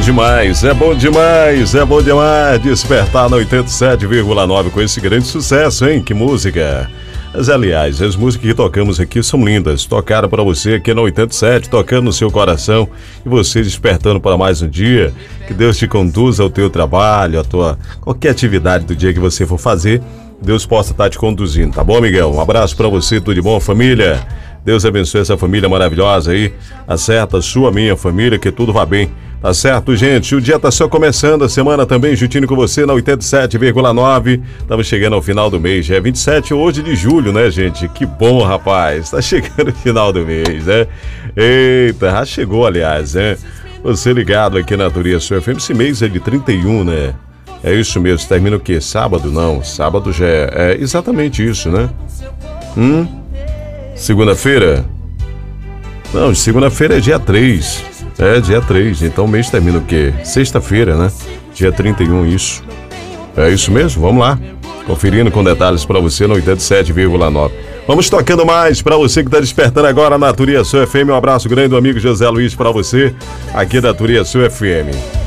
demais, é bom demais, é bom demais despertar na 87,9 com esse grande sucesso, hein? Que música! Mas, aliás, as músicas que tocamos aqui são lindas. Tocaram para você aqui na 87, tocando no seu coração e você despertando para mais um dia. Que Deus te conduza ao teu trabalho, qualquer atividade do dia que você for fazer, Deus possa estar te conduzindo, tá bom, Miguel? Um abraço para você, tudo de bom, família? Deus abençoe essa família maravilhosa aí. Acerta a sua, minha família, que tudo vá bem. Tá certo, gente? O dia tá só começando, a semana também juntinho com você na 87,9. Estamos chegando ao final do mês, já é 27 hoje de julho, né, gente? Que bom, rapaz. Tá chegando o final do mês, né? Eita, já chegou, aliás, né? Você ligado aqui na Natureza Sua FM, esse mês é de 31, né? É isso mesmo, termina o quê? Sábado? Não, sábado já é exatamente isso, né? Segunda-feira? Não, segunda-feira é dia 3. É, dia 3, então o mês termina o quê? Sexta-feira, né? Dia 31, isso. É isso mesmo? Vamos lá. Conferindo com detalhes para você no 87,9. Vamos tocando mais para você que está despertando agora na Natureza Sua FM. Um abraço grande do amigo José Luiz para você, aqui da Natureza Sua FM.